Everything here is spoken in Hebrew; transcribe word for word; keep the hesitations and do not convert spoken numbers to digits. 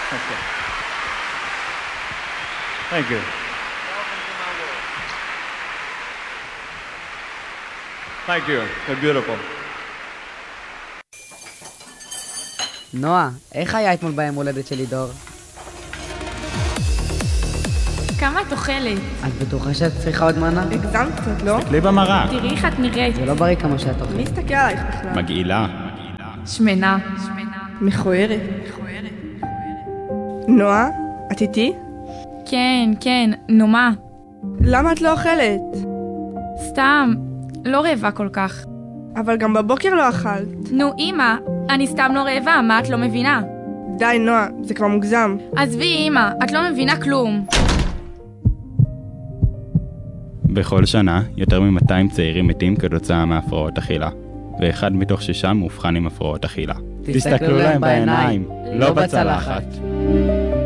Okay. Thank you. Thank you. You're beautiful. נועה, איך היה אתמול ביום הולדת שלי, דור? כמה את אוכלת? את בטוחה שאת צריכה עוד מנה? הגזמת קצת, לא? תסתכלי במראה. תראי איך את נראית. זה לא בריא כמה שאת אוכלת. מי הסתכל עלייך בכלל? מגעילה. שמנה. מכוערת. נועה, את איתי? כן, כן, נו מה? למה את לא אוכלת? סתם, לא רעבה כל כך. אבל גם בבוקר לא אכלת. נו אמא, אני סתם לא רעבה, מה את לא מבינה? די נועה, זה כבר מוגזם. עזבי אמא, את לא מבינה כלום. בכל שנה, יותר מ-מאתיים צעירים מתים כתוצאה מהפרעות אכילה, ואחד מתוך שישה מאובחן עם הפרעות אכילה. תסתכלו להם בעיניים, לא בצלחת.